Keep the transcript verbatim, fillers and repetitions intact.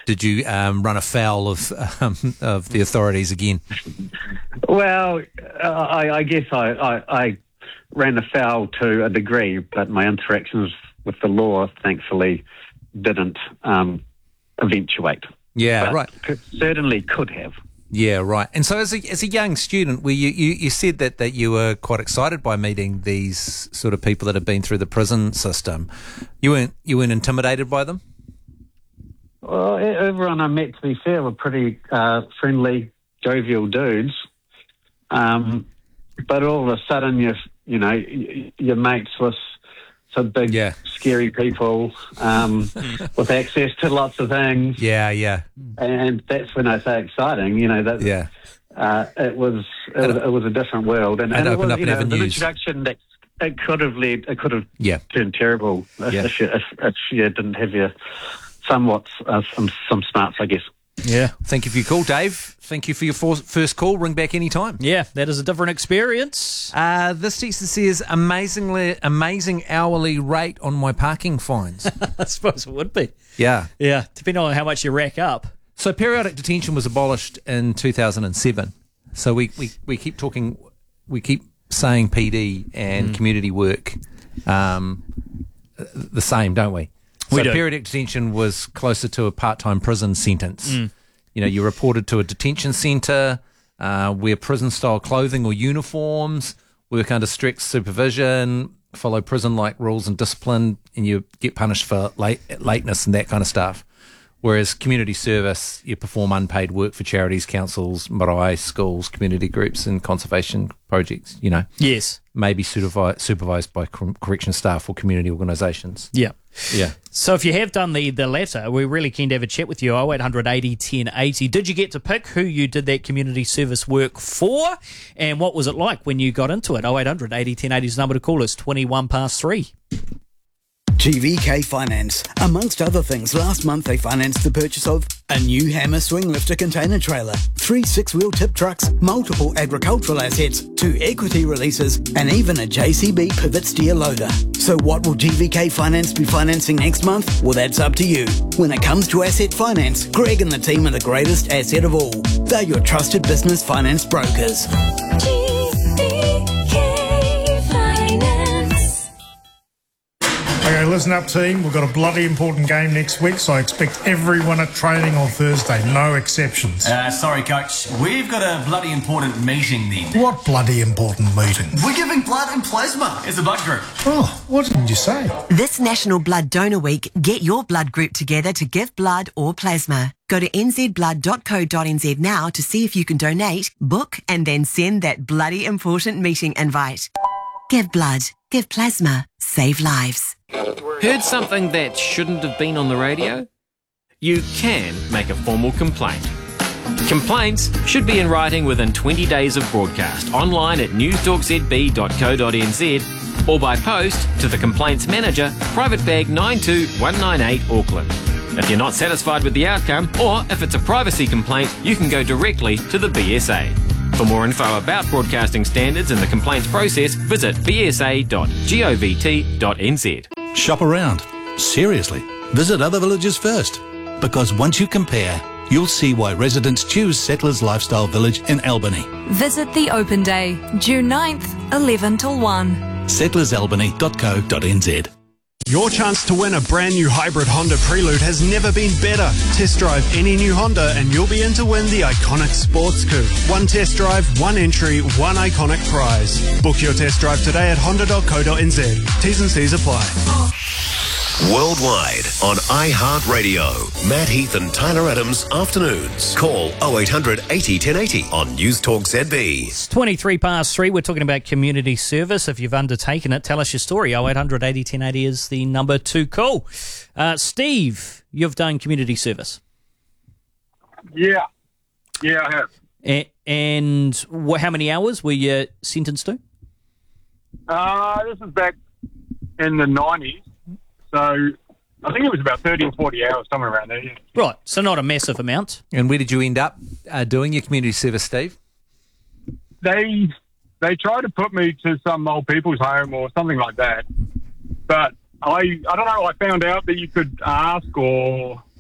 did you um, run afoul of um, of the authorities again? Well, uh, I, I guess I, I, I ran afoul to a degree, but my interactions with the law, thankfully, didn't um, eventuate. Yeah, but right. Could, certainly could have. Yeah, right. And so as a as a young student, were you, you, you said that, that you were quite excited by meeting these sort of people that have been through the prison system. You weren't you weren't intimidated by them? Well, everyone I met, to be fair, were pretty uh, friendly, jovial dudes. Um, but all of a sudden, you you know, your mates with some big, yeah. scary people um, with access to lots of things. Yeah, yeah. And that's when I say exciting. You know that. Yeah. Uh, it was it, was it was a different world, and, and it was, you know, an introduction that it could have led, it could have yeah. turned terrible if, yeah. if, you, if, if you didn't have your somewhat uh, some some smarts, I guess. Yeah. Thank you for your call, Dave. Thank you for your first call. Ring back anytime. Yeah, that is a different experience. Uh, this teacher says, amazingly, amazing hourly rate on my parking fines. I suppose it would be. Yeah. Yeah, depending on how much you rack up. So periodic detention was abolished in two thousand seven. So we, we, we keep talking, we keep saying P D and mm. community work um, the same, don't we? So we do. Periodic detention was closer to a part-time prison sentence. Mm. You know, you're reported to a detention centre, uh, wear prison-style clothing or uniforms, work under strict supervision, follow prison-like rules and discipline, and you get punished for late, lateness and that kind of stuff. Whereas community service, you perform unpaid work for charities, councils, marae, schools, community groups and conservation projects, you know. Yes. Maybe supervised, supervised by correction staff or community organisations. Yeah. Yeah. So if you have done the, the latter, we're really keen to have a chat with you. oh eight hundred eighty ten eighty. Did you get to pick who you did that community service work for? And what was it like when you got into it? oh eight hundred eighty ten eighty is the number to call us, twenty-one past three. G V K Finance. Amongst other things, last month they financed the purchase of a new Hammer swing lifter container trailer, three six-wheel tip trucks, multiple agricultural assets, two equity releases, and even a J C B pivot steer loader. So what will G V K Finance be financing next month? Well, that's up to you. When it comes to asset finance, Greg and the team are the greatest asset of all. They're your trusted business finance brokers. Okay, listen up, team. We've got a bloody important game next week, so I expect everyone at training on Thursday. No exceptions. Uh, sorry, Coach. We've got a bloody important meeting then. What bloody important meeting? We're giving blood and plasma as a blood group. Oh, what did you say? This National Blood Donor Week, get your blood group together to give blood or plasma. Go to n z blood dot co dot n z now to see if you can donate, book, and then send that bloody important meeting invite. Give blood, give plasma, save lives. Heard something that shouldn't have been on the radio? You can make a formal complaint. Complaints should be in writing within twenty days of broadcast, online at news talk z b dot co dot n z or by post to the Complaints Manager, Private Bag nine two one nine eight, Auckland. If you're not satisfied with the outcome, or if it's a privacy complaint, you can go directly to the B S A. For more info about broadcasting standards and the complaints process, visit b s a dot govt dot n z. Shop around. Seriously. Visit other villages first. Because once you compare, you'll see why residents choose Settlers Lifestyle Village in Albany. Visit the open day, June ninth, eleven till one. settlers albany dot co dot n z. Your chance to win a brand new hybrid Honda Prelude has never been better. Test drive any new Honda and you'll be in to win the iconic Sports Coupe. One test drive, one entry, one iconic prize. Book your test drive today at honda dot co dot n z. T's and C's apply. Worldwide on iHeartRadio. Matt Heath and Tyler Adams afternoons. Call oh eight hundred eighty ten eighty on News Talk Z B. It's twenty-three past three. We're talking about community service. If you've undertaken it, tell us your story. oh eight hundred eighty ten eighty is the number to call. Uh, Steve, you've done community service. Yeah. Yeah, I have. A- and wh- how many hours were you sentenced to? Uh, this is back in the nineties. So I think it was about thirty or forty hours, somewhere around there. Yeah. Right, so not a massive amount. And where did you end up uh, doing your community service, Steve? They they tried to put me to some old people's home or something like that. But I I don't know, I found out that you could ask or